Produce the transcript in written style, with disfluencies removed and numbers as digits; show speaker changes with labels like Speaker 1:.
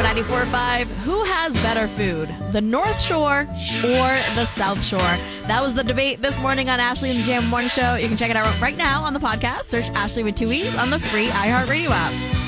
Speaker 1: 94.5. Who has better food, the North Shore or the South Shore? That was the debate this morning on Ashley and the Jam Morning Show. You can check it out right now on the podcast. Search Ashley with 2 E's on the free iHeartRadio app.